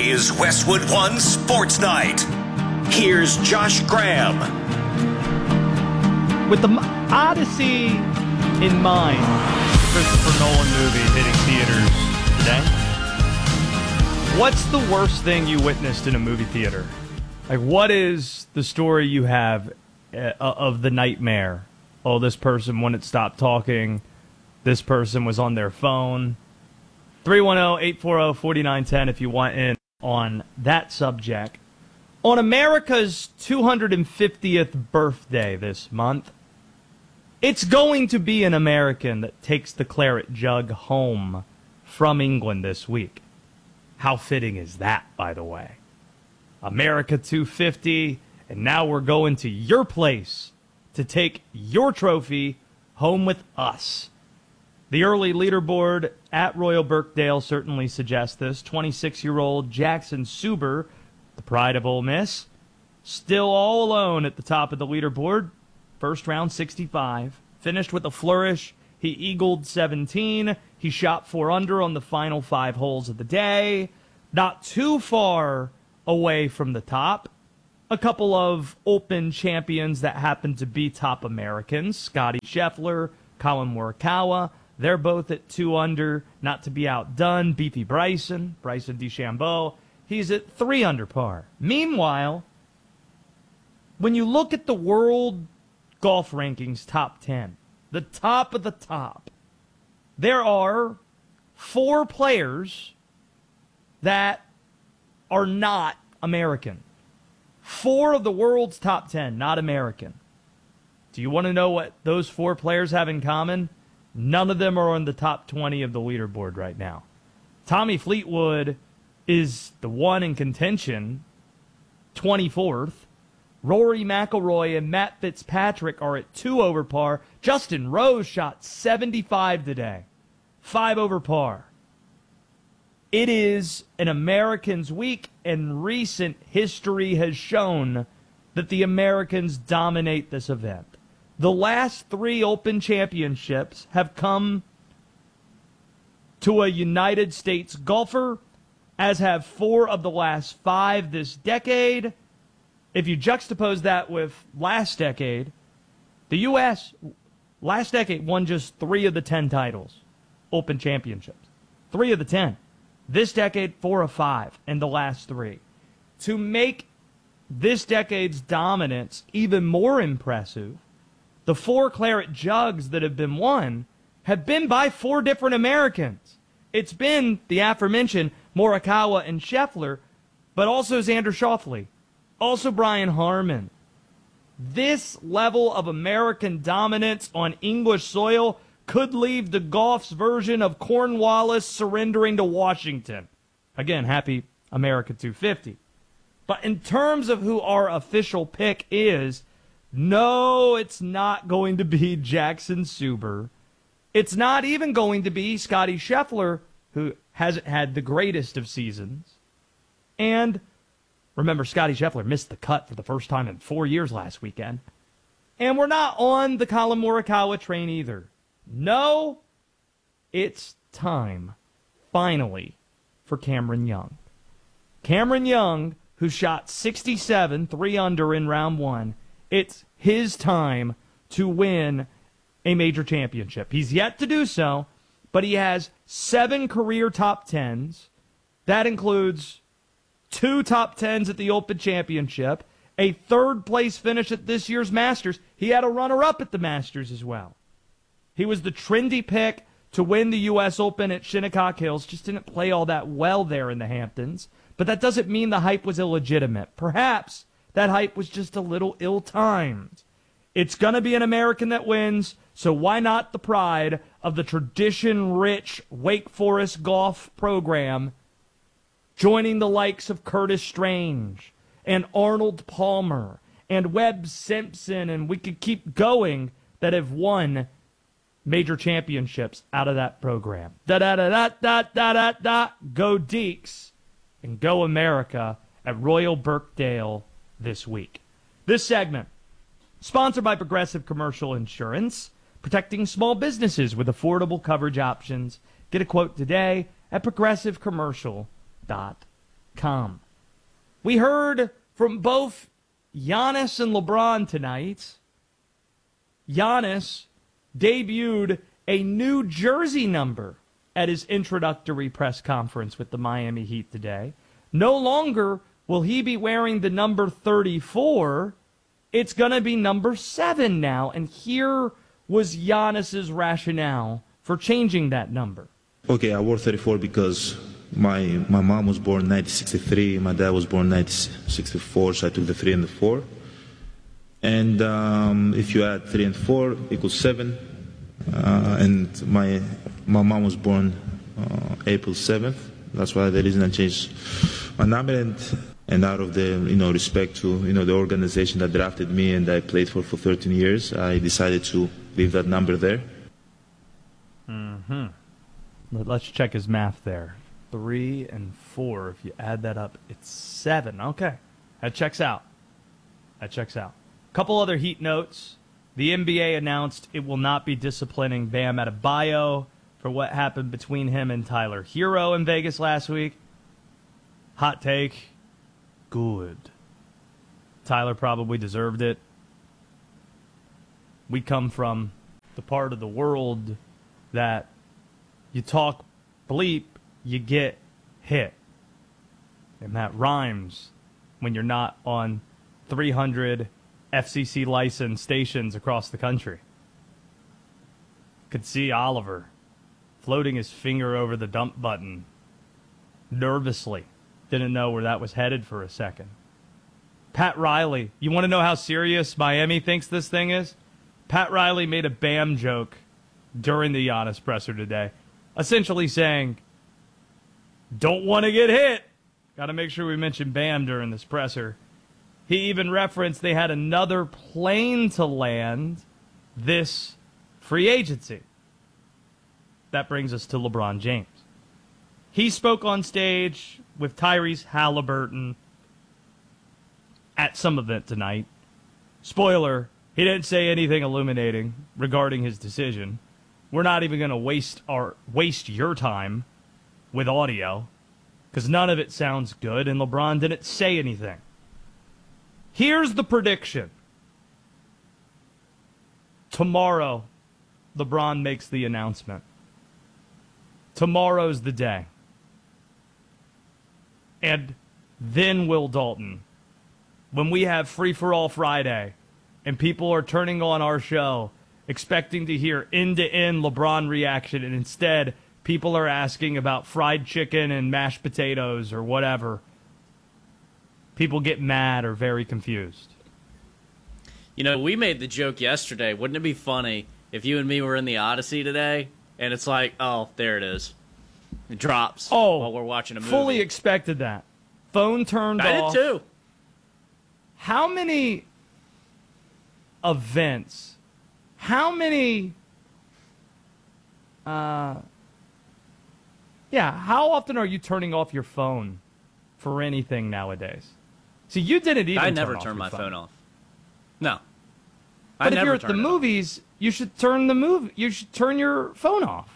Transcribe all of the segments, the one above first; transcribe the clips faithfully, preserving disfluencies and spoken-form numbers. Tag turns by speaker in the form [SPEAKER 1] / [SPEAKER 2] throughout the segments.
[SPEAKER 1] is Westwood One Sports Night. Here's Josh Graham.
[SPEAKER 2] With the Odyssey in mind, the Christopher Nolan movie hitting theaters today, what's the worst thing you witnessed in a movie theater? Like, what is the story you have uh, of the nightmare? Oh, this person wouldn't stop talking. This person was on their phone. three one zero, eight four zero, four nine one zero if you want in on that subject. On America's two hundred fiftieth birthday this month, it's going to be an American that takes the claret jug home from England this week. How fitting is that, by the way? America two fifty, and now we're going to your place to take your trophy home with us. The early leaderboard at Royal Birkdale certainly suggests this. twenty-six-year-old Jackson Suber, the pride of Ole Miss, still all alone at the top of the leaderboard. First round sixty-five. Finished with a flourish. He eagled seventeen. He shot four under on the final five holes of the day. Not too far away from the top. A couple of Open champions that happen to be top Americans. Scotty Scheffler, Colin Morikawa. They're both at two under, not to be outdone. Beefy Bryson, Bryson DeChambeau, he's at three under par. Meanwhile, when you look at the world golf rankings top ten, the top of the top, there are four players that are not American. Four of the world's top ten, not American. Do you want to know what those four players have in common? None of them are on the top twenty of the leaderboard right now. Tommy Fleetwood is the one in contention, twenty-fourth. Rory McIlroy and Matt Fitzpatrick are at two over par. Justin Rose shot seventy-five today, five over par. It is an Americans' week, and recent history has shown that the Americans dominate this event. The last three Open championships have come to a United States golfer, as have four of the last five this decade. If you juxtapose that with last decade, the U S last decade won just three of the ten titles, Open championships. Three of the ten. This decade, four of five in the last three. To make this decade's dominance even more impressive, the four claret jugs that have been won have been by four different Americans. It's been the aforementioned Morikawa and Scheffler, but also Xander Schauffele, also Brian Harman. This level of American dominance on English soil could leave the golf's version of Cornwallis surrendering to Washington. Again, happy America two fifty. But in terms of who our official pick is, no, it's not going to be Jackson Suber. It's not even going to be Scotty Scheffler, who hasn't had the greatest of seasons. And remember, Scotty Scheffler missed the cut for the first time in four years last weekend. And we're not on the Colin Morikawa train either. No, it's time, finally, for Cameron Young. Cameron Young, who shot sixty-seven, three under in round one, it's his time to win a major championship. He's yet to do so, but he has seven career top tens. That includes two top tens at the Open Championship, a third-place finish at this year's Masters. He had a runner-up at the Masters as well. He was the trendy pick to win the U S Open at Shinnecock Hills. Just didn't play all that well there in the Hamptons. But that doesn't mean the hype was illegitimate. Perhaps that hype was just a little ill-timed. It's going to be an American that wins, so why not the pride of the tradition-rich Wake Forest golf program, joining the likes of Curtis Strange and Arnold Palmer and Webb Simpson, and we could keep going, that have won major championships out of that program. Da-da-da-da-da-da-da-da. Go Deeks and go America at Royal Birkdale this week. This segment, sponsored by Progressive Commercial Insurance, protecting small businesses with affordable coverage options. Get a quote today at progressive commercial dot com. We heard from both Giannis and LeBron tonight. Giannis debuted a new jersey number at his introductory press conference with the Miami Heat today. No longer will he be wearing the number thirty-four. It's going to be number seven now. And here was Giannis's rationale for changing that number.
[SPEAKER 3] Okay, I wore thirty-four because my my mom was born in nineteen sixty-three, my dad was born in nineteen sixty-four, so I took the three and the four. And um, if you add three and four, equals seven. Uh, and my my mom was born uh, April seventh. That's why the reason I changed my number. And and out of the you know respect to you know the organization that drafted me and I played for for thirteen years, I decided to leave that number there.
[SPEAKER 2] Mm-hmm. Let's check his math there. Three and four. If you add that up, it's seven. Okay, that checks out. That checks out. Couple other Heat notes. The N B A announced it will not be disciplining Bam Adebayo for what happened between him and Tyler Hero in Vegas last week. Hot take. Good. Tyler probably deserved it. We come from the part of the world that you talk bleep, you get hit. And that rhymes when you're not on three hundred F C C licensed stations across the country. Could see Oliver floating his finger over the dump button nervously. Didn't know where that was headed for a second. Pat Riley, you want to know how serious Miami thinks this thing is? Pat Riley made a Bam joke during the Giannis presser today, essentially saying, don't want to get hit. Got to make sure we mention Bam during this presser. He even referenced they had another plane to land this free agency. That brings us to LeBron James. He spoke on stage with Tyrese Halliburton at some event tonight. Spoiler, he didn't say anything illuminating regarding his decision. We're not even going to waste our waste your time with audio because none of it sounds good, and LeBron didn't say anything. Here's the prediction. Tomorrow, LeBron makes the announcement. Tomorrow's the day. And then Will Dalton. When we have Free for All Friday and people are turning on our show expecting to hear end-to-end LeBron reaction, and instead people are asking about fried chicken and mashed potatoes or whatever, people get mad or very confused.
[SPEAKER 4] You know, we made the joke yesterday. Wouldn't it be funny if you and me were in the Odyssey today, and it's like, oh, there it is. It drops
[SPEAKER 2] oh,
[SPEAKER 4] while we're watching a movie.
[SPEAKER 2] Fully expected that. Phone turned
[SPEAKER 4] I
[SPEAKER 2] off.
[SPEAKER 4] did too.
[SPEAKER 2] How many events, how many, uh, yeah, how often are you turning off your phone for anything nowadays? See, you didn't even
[SPEAKER 4] I
[SPEAKER 2] turn
[SPEAKER 4] never
[SPEAKER 2] off
[SPEAKER 4] turn
[SPEAKER 2] your
[SPEAKER 4] my
[SPEAKER 2] phone.
[SPEAKER 4] phone off. No. I
[SPEAKER 2] But if
[SPEAKER 4] never
[SPEAKER 2] you're at
[SPEAKER 4] turn
[SPEAKER 2] the
[SPEAKER 4] it off.
[SPEAKER 2] movies, you should turn the movie. You should turn your phone off.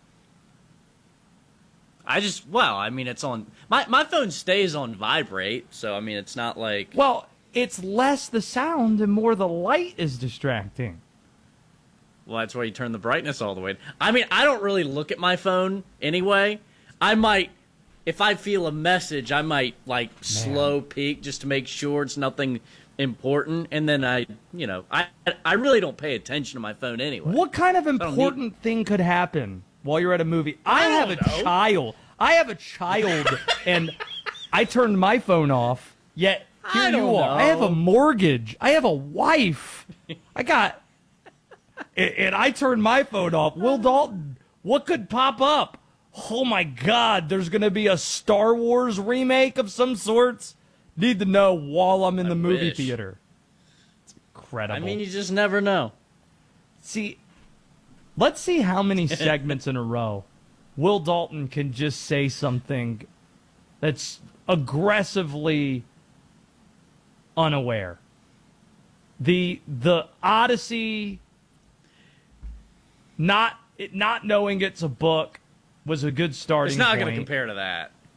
[SPEAKER 4] I just, well, I mean, it's on, my, my phone stays on vibrate, so, I mean, it's not like,
[SPEAKER 2] Well, it's less the sound and more the light is distracting.
[SPEAKER 4] well, that's why you turn the brightness all the way. I mean, I don't really look at my phone anyway. I might, if I feel a message, I might, like, slow peek just to make sure it's nothing important, and then I, you know, I I really don't pay attention to my phone anyway.
[SPEAKER 2] What kind of
[SPEAKER 4] don't need-
[SPEAKER 2] important thing could happen while you're at a movie? I,
[SPEAKER 4] I
[SPEAKER 2] have
[SPEAKER 4] don't
[SPEAKER 2] a
[SPEAKER 4] know.
[SPEAKER 2] child. I have a child, and I turned my phone off, yet here
[SPEAKER 4] I
[SPEAKER 2] you
[SPEAKER 4] don't
[SPEAKER 2] are. I have a
[SPEAKER 4] know.
[SPEAKER 2] mortgage. I have a wife. I got... and, and I turned my phone off. Will Dalton, what could pop up? Oh, my God, there's going to be a Star Wars remake of some sorts? Need to know while I'm in
[SPEAKER 4] I
[SPEAKER 2] the movie
[SPEAKER 4] wish.
[SPEAKER 2] theater. It's incredible.
[SPEAKER 4] I mean, you just never know.
[SPEAKER 2] See, let's see how many segments in a row Will Dalton can just say something that's aggressively unaware. The the Odyssey, not it not knowing it's a book, was a good starting
[SPEAKER 4] It's not
[SPEAKER 2] point.
[SPEAKER 4] going to compare to that.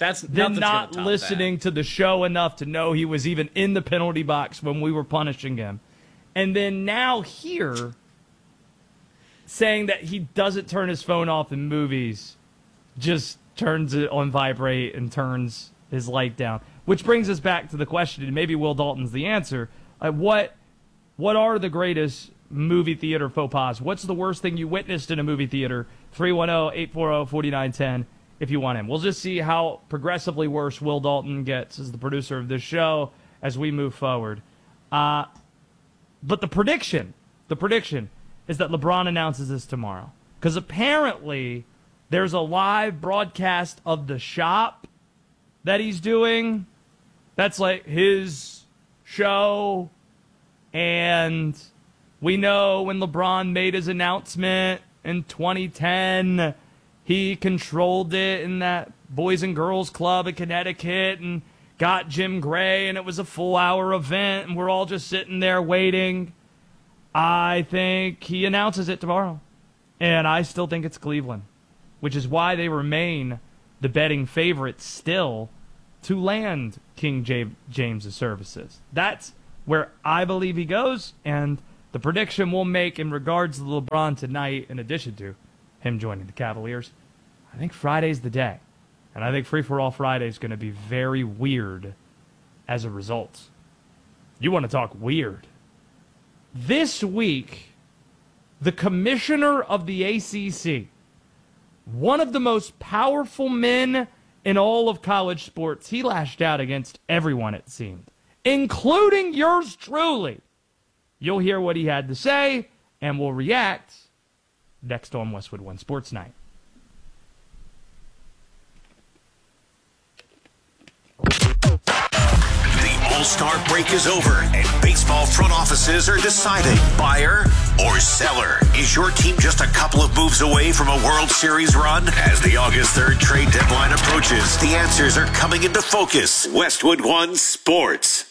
[SPEAKER 4] That's
[SPEAKER 2] then
[SPEAKER 4] nothing's
[SPEAKER 2] not
[SPEAKER 4] gonna top
[SPEAKER 2] listening
[SPEAKER 4] that.
[SPEAKER 2] to the show enough to know he was even in the penalty box when we were punishing him. And then now here, saying that he doesn't turn his phone off in movies, just turns it on vibrate and turns his light down. Which brings us back to the question, and maybe Will Dalton's the answer. Uh, what, what are the greatest movie theater faux pas? What's the worst thing you witnessed in a movie theater? three one zero, eight four zero, four nine one zero if you want him. We'll just see how progressively worse Will Dalton gets as the producer of this show as we move forward. Uh, but the prediction, the prediction is that LeBron announces this tomorrow. Because apparently there's a live broadcast of the shop that he's doing. That's like his show. And we know when LeBron made his announcement in twenty ten, he controlled it in that Boys and Girls Club in Connecticut and got Jim Gray, and it was a full-hour event, and we're all just sitting there waiting. I think he announces it tomorrow, and I still think it's Cleveland, which is why they remain the betting favorites still to land King James' services. That's where I believe he goes, and the prediction we'll make in regards to LeBron tonight, in addition to him joining the Cavaliers, I think Friday's the day. And I think Free For All Friday is going to be very weird as a result. You want to talk weird? This week, the commissioner of the A C C, one of the most powerful men in all of college sports, he lashed out against everyone, it seemed, including yours truly. You'll hear what he had to say, and we'll react next on Westwood One Sports Night.
[SPEAKER 1] The All-Star break is over, and baseball front offices are deciding buyer or seller. Is your team just a couple of moves away from a World Series run? As the August third trade deadline approaches, the answers are coming into focus. Westwood One Sports.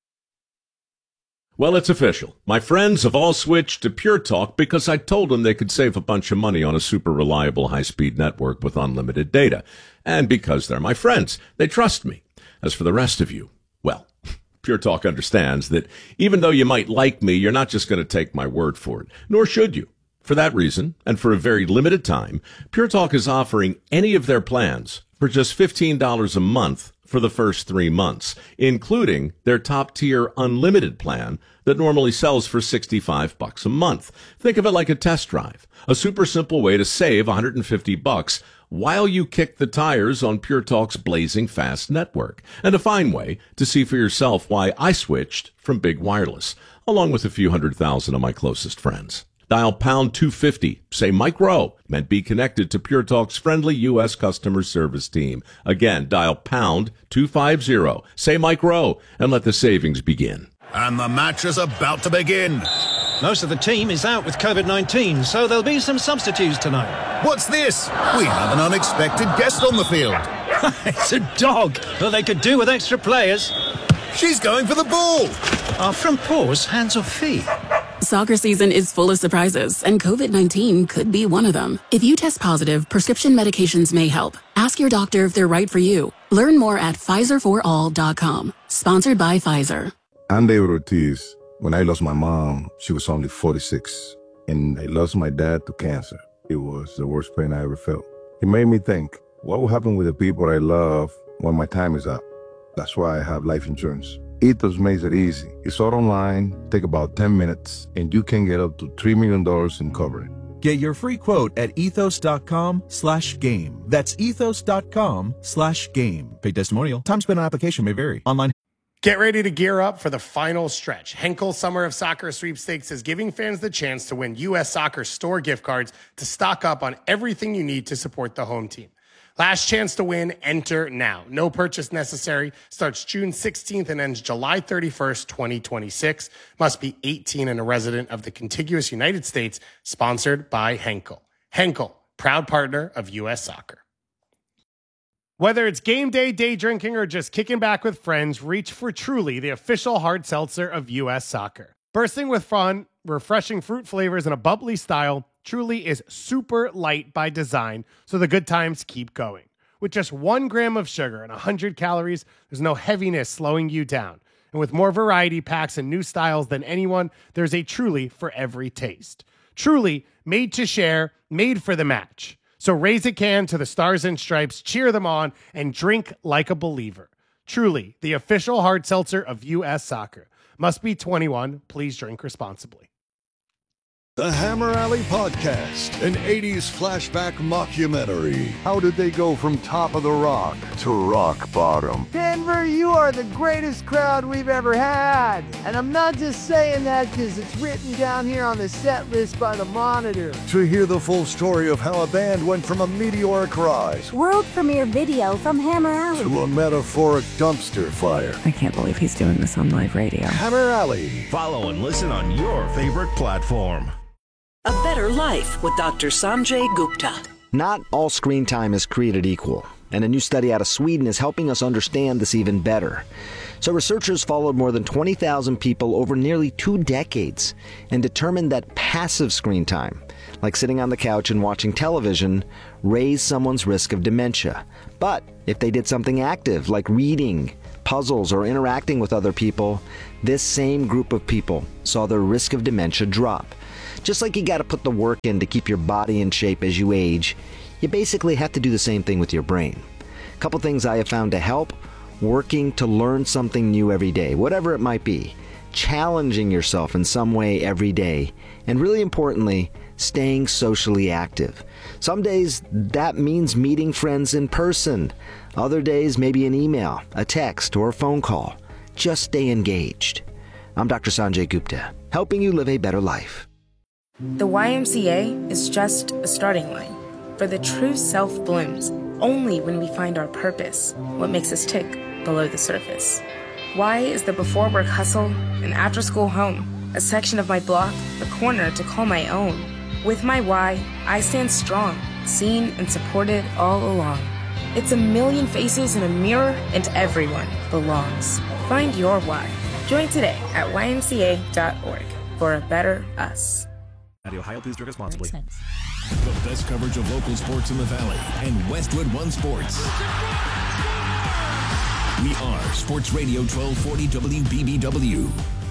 [SPEAKER 5] Well, it's official. My friends have all switched to Pure Talk because I told them they could save a bunch of money on a super reliable high-speed network with unlimited data. And because they're my friends, they trust me. As for the rest of you, well, Pure Talk understands that even though you might like me, you're not just going to take my word for it, nor should you. For that reason, and for a very limited time, Pure Talk is offering any of their plans for just fifteen dollars a month for the first three months, including their top-tier unlimited plan that normally sells for sixty-five bucks a month. Think of it like a test drive, a super simple way to save one hundred fifty bucks while you kick the tires on Pure Talk's blazing fast network, and a fine way to see for yourself why I switched from Big Wireless, along with a few hundred thousand of my closest friends. Dial pound two fifty, say Mike Rowe, and be connected to Pure Talk's friendly U S customer service team. Again, dial pound two fifty, say Mike Rowe, and let the savings begin.
[SPEAKER 6] And the match is about to begin.
[SPEAKER 7] Most of the team is out with COVID nineteen, so there'll be some substitutes tonight.
[SPEAKER 6] What's this? We have an unexpected guest on the field.
[SPEAKER 7] It's a dog. Well, they could do with extra players.
[SPEAKER 6] She's going for the ball.
[SPEAKER 7] Are front paws hands or feet?
[SPEAKER 8] Soccer season is full of surprises, and COVID nineteen could be one of them. If you test positive, prescription medications may help. Ask your doctor if they're right for you. Learn more at Pfizer for all dot com. Sponsored by Pfizer.
[SPEAKER 9] I'm David Ortiz. When I lost my mom, she was only forty-six, and I lost my dad to cancer. It was the worst pain I ever felt. It made me think, what will happen with the people I love when my time is up? That's why I have life insurance. Ethos makes it easy. It's all online, take about ten minutes, and you can get up to three million dollars in coverage.
[SPEAKER 10] Get your free quote at ethos.com slash game. That's ethos.com slash game. Paid testimonial. Time spent on application may vary. Online.
[SPEAKER 11] Get ready to gear up for the final stretch. Henkel Summer of Soccer Sweepstakes is giving fans the chance to win U S Soccer store gift cards to stock up on everything you need to support the home team. Last chance to win, enter now. No purchase necessary. Starts June sixteenth and ends July thirty-first, twenty twenty-six. Must be eighteen and a resident of the contiguous United States. Sponsored by Henkel. Henkel, proud partner of U S Soccer. Whether it's game day, day drinking, or just kicking back with friends, reach for Truly, the official hard seltzer of U S Soccer. Bursting with fun, refreshing fruit flavors, and a bubbly style, Truly is super light by design, so the good times keep going. With just one gram of sugar and one hundred calories, there's no heaviness slowing you down. And with more variety packs and new styles than anyone, there's a Truly for every taste. Truly, made to share, made for the match. So raise a can to the Stars and Stripes, cheer them on, and drink like a believer. Truly, the official hard seltzer of U S Soccer. Must be twenty-one. Please drink responsibly.
[SPEAKER 12] The Hammer Alley Podcast, an eighties flashback mockumentary.
[SPEAKER 9] How did they go from top of the rock to rock bottom?
[SPEAKER 13] Denver, you are the greatest crowd we've ever had. And I'm not just saying that because it's written down here on the set list by the Monitor.
[SPEAKER 12] To hear the full story of how a band went from a meteoric rise,
[SPEAKER 14] world premiere video from Hammer Alley,
[SPEAKER 12] to a metaphoric dumpster fire.
[SPEAKER 15] I can't believe he's doing this on live radio.
[SPEAKER 12] Hammer Alley.
[SPEAKER 6] Follow and listen on your favorite platform.
[SPEAKER 16] A Better Life with Doctor Sanjay Gupta.
[SPEAKER 17] Not all screen time is created equal, and a new study out of Sweden is helping us understand this even better. So researchers followed more than twenty thousand people over nearly two decades and determined that passive screen time, like sitting on the couch and watching television, raised someone's risk of dementia. But if they did something active, like reading, puzzles, or interacting with other people, this same group of people saw their risk of dementia drop. Just like you got to put the work in to keep your body in shape as you age, you basically have to do the same thing with your brain. A couple things I have found to help: working to learn something new every day, whatever it might be, challenging yourself in some way every day, and really importantly, staying socially active. Some days that means meeting friends in person. Other days maybe an email, a text, or a phone call. Just stay engaged. I'm Doctor Sanjay Gupta, helping you live a better life.
[SPEAKER 18] The Y M C A is just a starting line, for the true self blooms only when we find our purpose, what makes us tick below the surface. Y is the before work hustle, an after school home, a section of my block, a corner to call my own. With my Y, I stand strong, seen and supported all along. It's a million faces in a mirror, and everyone belongs. Find your Y. Join today at Y M C A dot org for a better us.
[SPEAKER 19] Ohio, please drink responsibly.
[SPEAKER 6] The best coverage of local sports in the Valley and Westwood One Sports. We are Sports Radio twelve forty W B B W.